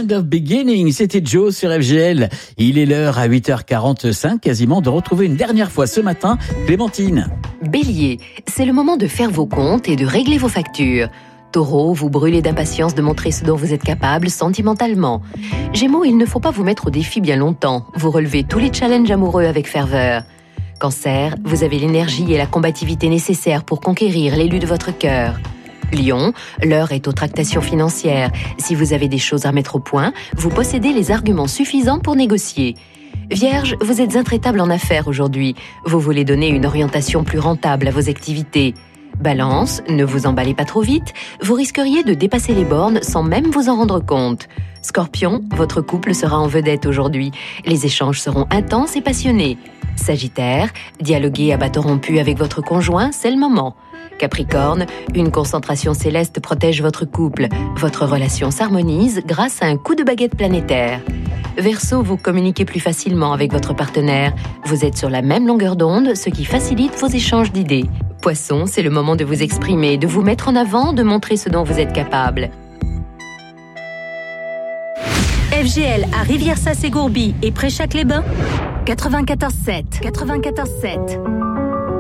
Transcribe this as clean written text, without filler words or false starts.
End of Beginning, c'était Joe sur FGL. Il est l'heure à 8h45 quasiment de retrouver une dernière fois ce matin Clémentine. Bélier, c'est le moment de faire vos comptes et de régler vos factures. Taureau, vous brûlez d'impatience de montrer ce dont vous êtes capable sentimentalement. Gémeaux, il ne faut pas vous mettre au défi bien longtemps. Vous relevez tous les challenges amoureux avec ferveur. Cancer, vous avez l'énergie et la combativité nécessaires pour conquérir l'élu de votre cœur. Lion, l'heure est aux tractations financières. Si vous avez des choses à mettre au point, vous possédez les arguments suffisants pour négocier. Vierge, vous êtes intraitable en affaires aujourd'hui. Vous voulez donner une orientation plus rentable à vos activités. Balance, ne vous emballez pas trop vite, vous risqueriez de dépasser les bornes sans même vous en rendre compte. Scorpion, votre couple sera en vedette aujourd'hui. Les échanges seront intenses et passionnés. Sagittaire, dialoguer à bâton rompu avec votre conjoint, c'est le moment. Capricorne, une concentration céleste protège votre couple. Votre relation s'harmonise grâce à un coup de baguette planétaire. Verseau, vous communiquez plus facilement avec votre partenaire. Vous êtes sur la même longueur d'onde, ce qui facilite vos échanges d'idées. Poisson, c'est le moment de vous exprimer, de vous mettre en avant, de montrer ce dont vous êtes capable. FGL à Rivière-Sas-et-Gourbis et Préchac-les-Bains, 94.7.